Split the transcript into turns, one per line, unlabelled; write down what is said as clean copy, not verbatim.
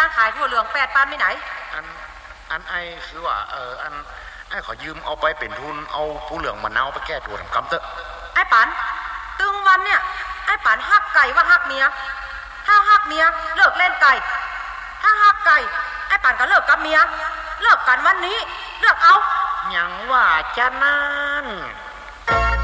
ขายถั่วเหลือง8 ปานไม่ไหน
อันไอคือว่าอันไอขอยืมเอาไปเป็นทุนเอาผู้เหลืองมะนาวไปแก้ตัวทำกำเตอะ
ไอ้ปันตึงวันเนี่ยไอ้ปันฮักไก่ว่าฮักเมียถ้าฮักเมียเลิกเล่นไก่ถ้าฮักไก่ไอ้ปันก็เลิกกับเมียเลิกกันวันนี้เลือกเอา
ยังว่าจะนั่น